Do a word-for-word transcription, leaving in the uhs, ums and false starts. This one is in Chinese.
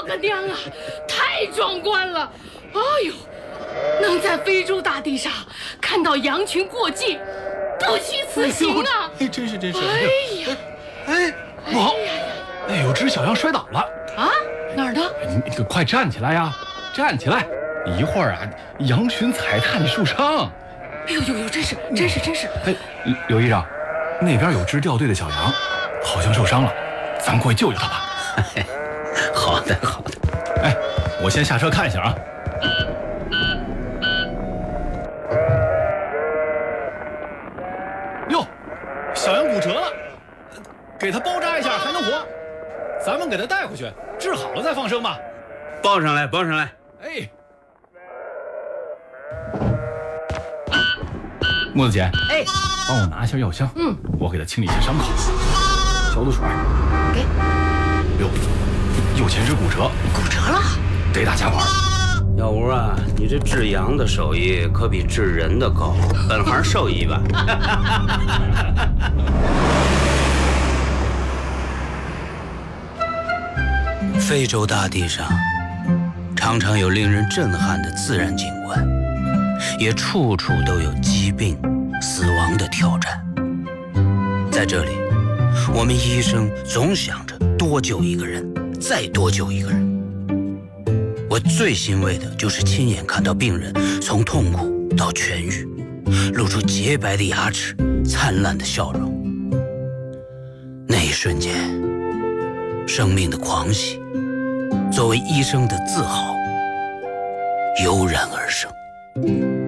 个娘啊，太壮观了！哎呦，能在非洲大地上看到羊群过境，不虚此行啊！ 哎，真是真是！ 哎呀， 哎，不好，哎，有只小羊摔倒了啊！哪儿呢？ 你你快站起来呀！站起来！一会儿啊，羊群踩踏你受伤。 哎呦呦呦，真是真是真是！ 哎，刘医生，那边有只掉队的小羊，好像受伤了，咱过去救救它吧。 好的好的。 哎，我先下车看一下啊。哟，小羊骨折了，给它包扎一下还能活，咱们给它带回去，治好了再放生吧。 抱上来，抱上来。 哎，木子姐， 哎， 帮我拿一下药箱， 嗯， 我给它清理一下伤口，消毒水。 给。 哟，右前肢骨折， 骨折了， 得打夹管。 小吴啊，你这治羊的手艺可比治人的高，本行兽医吧？非洲大地上，常常有令人震撼的自然景观，也处处都有疾病、死亡的挑战。在这里，我们医生总想着多救一个人，再多救一个人。我最欣慰的就是亲眼看到病人从痛苦到痊愈，露出洁白的牙齿、灿烂的笑容。那一瞬间，生命的狂喜，作为医生的自豪，油然而生。